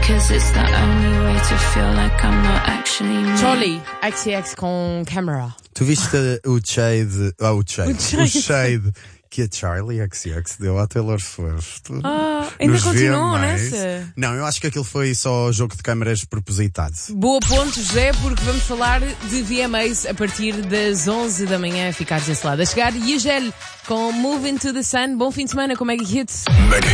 'cause it's the only way to feel like I'm not actually me. Charlie, XCX com Camera. Tu viste o Shade que a Charlie XCX deu à Taylor Swift? Ainda nos continuou VMAs. nessa? Não, eu acho que aquilo foi só jogo de câmaras propositado. Boa ponto, José, porque vamos falar de VMAs a partir das 11 da manhã. Ficares desse lado a chegar. E a Gel com Move Into the Sun. Bom fim de semana com Mega Hits. Mega